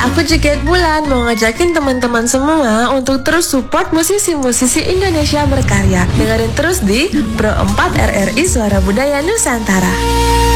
aku juga Bulan mau ngajakin teman-teman semua untuk terus support musisi-musisi Indonesia berkarya. Dengerin terus di Pro 4 RRI Suara Budaya Nusantara.